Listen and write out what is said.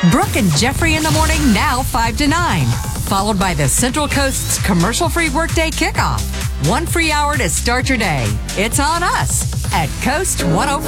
Brooke and Jeffrey in the morning, now 5 to 9. Followed by the Central Coast's commercial-free workday kickoff. One free hour to start your day. It's on us at Coast 105.